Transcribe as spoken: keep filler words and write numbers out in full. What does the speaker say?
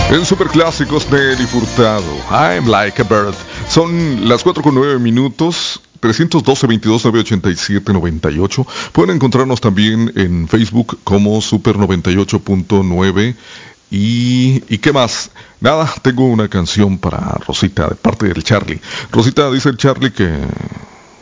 En Superclásicos, Nelly Furtado, I'm Like a Bird. Son las cuatro con nueve minutos. Trescientos doce, veintidós, nueve ochenta y siete, noventa y ocho. Pueden encontrarnos también en Facebook como Super noventa y ocho punto nueve. Y, ¿Y qué más? Nada, tengo una canción para Rosita de parte del Charlie. Rosita, dice el Charlie que